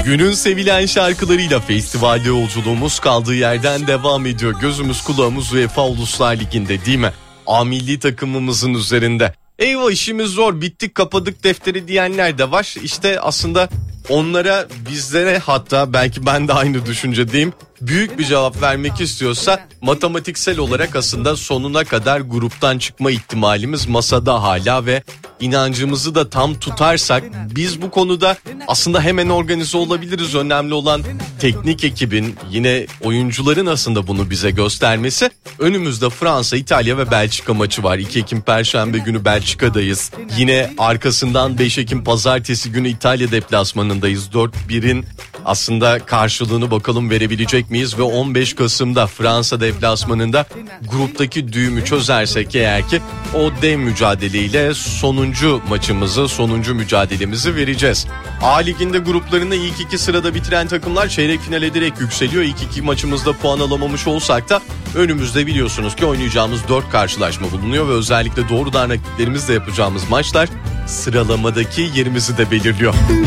Günün sevilen şarkılarıyla festivalde yolculuğumuz kaldığı yerden devam ediyor. Gözümüz kulağımız UEFA Uluslar Ligi'nde değil mi? A milli takımımızın üzerinde. Eyvah işimiz zor, bittik kapadık defteri diyenler de var. İşte aslında onlara, bizlere, hatta belki ben de aynı düşüncedeyim. Büyük bir cevap vermek istiyorsa matematiksel olarak aslında sonuna kadar gruptan çıkma ihtimalimiz masada hala ve inancımızı da tam tutarsak biz bu konuda aslında hemen organize olabiliriz. Önemli olan teknik ekibin, yine oyuncuların aslında bunu bize göstermesi. Önümüzde Fransa, İtalya ve Belçika maçı var. 2 Ekim Perşembe günü Belçika'dayız. Yine arkasından 5 Ekim Pazartesi günü İtalya deplasmanındayız. 4-1'in aslında karşılığını bakalım verebilecek miyiz? Ve 15 Kasım'da Fransa deplasmanında gruptaki düğümü çözersek eğer ki o dev mücadeleyle sonuncu maçımızı, sonuncu mücadelemizi vereceğiz. A Ligi'nde gruplarını ilk 2 sırada bitiren takımlar çeyrek finale direkt yükseliyor. İlk 2 maçımızda puan alamamış olsak da önümüzde biliyorsunuz ki oynayacağımız 4 karşılaşma bulunuyor ve özellikle doğrudan rakiplerimizle yapacağımız maçlar sıralamadaki yerimizi de belirliyor.